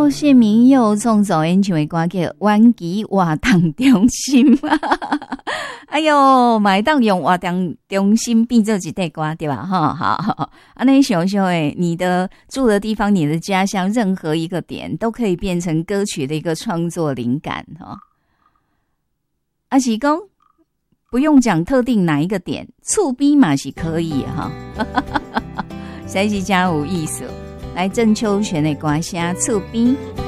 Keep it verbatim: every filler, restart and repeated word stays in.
哦，谢明佑创作演唱的歌叫《弯曲活动中心》哎呦，买当用活动中心变做一首歌对吧？哈，好好，啊，那想想诶，你的住的地方，你的家乡，任何一个点都可以变成歌曲的一个创作灵感哈。啊，是讲不用讲特定哪一个点，厝边嘛是可以哈，实在是真有意思。来郑秋泉的歌声，厝边。